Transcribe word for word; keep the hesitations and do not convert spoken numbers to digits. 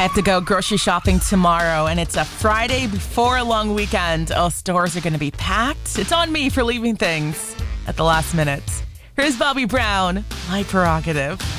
have to go grocery shopping tomorrow, and it's a Friday before a long weekend. Oh, stores are going to be packed. It's on me for leaving things at the last minute. Here's Bobby Brown, My Prerogative.